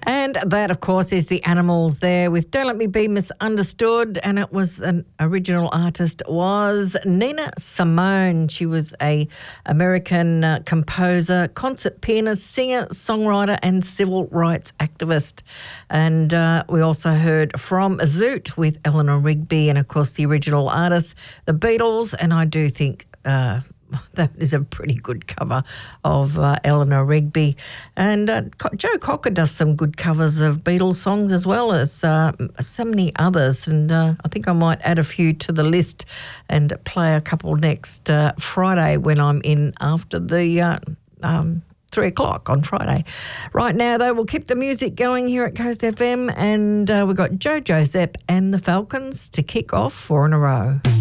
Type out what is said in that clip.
And that, of course, is the Animals there with Don't Let Me Be Misunderstood. And it was an original artist was Nina Simone. She was a American composer, concert pianist, singer, songwriter and civil rights activist. And we also heard from Zoot with Eleanor Rigby and, of course, the original artist, the Beatles. And I do think that is a pretty good cover of Eleanor Rigby. And Joe Cocker does some good covers of Beatles songs as well as so many others. And I think I might add a few to the list and play a couple next Friday when I'm in after the 3 o'clock on Friday. Right now, though, we'll keep the music going here at Coast FM. And we've got Jojo Zepp and the Falcons to kick off 4 in a row.